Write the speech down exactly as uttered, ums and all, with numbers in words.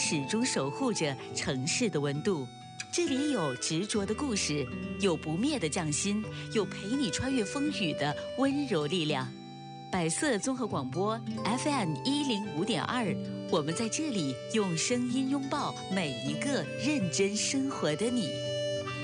始终守护着城市的温度。这里有执着的故事，有不灭的匠心，有陪你穿越风雨的温柔力量。百色综合广播 F M 一零五点二，我们在这里用声音拥抱每一个认真生活的你。